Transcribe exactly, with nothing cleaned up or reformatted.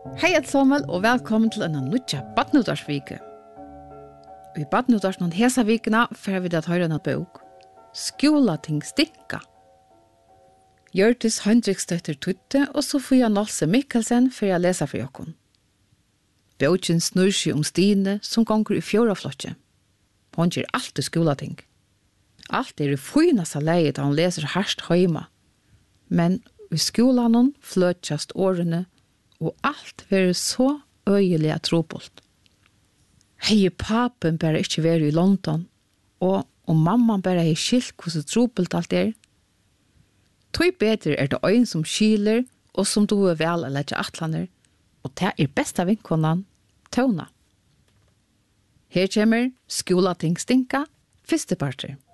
Hei allesammel og velkommen til en nutja badnutarsvike. I badnutarsnon hesa vikena fer vi at høyra en bok. Skolating stinka. Hjørtis Hendriksdøtter Tutte og Sofia Nolse Mikkelsen fer jeg lesa for jokkon. Boken snur seg om Stine som gonger i fjoraflotje. Hon gjør alt i skolating. Alt er i finasta leie da hon leser harst heima. Men i skolanon fløtjast årene og alt var så øyelig trobult. Hei papen bare ikke være i London, og om mamman bare hei skilt hvordan trobult alt er. Tøy bedre er det øyn som skiler, og som du er vel å lette atlaner, og det er besta vinkkonan, Tona. Her kommer Skolating stinka, første parter.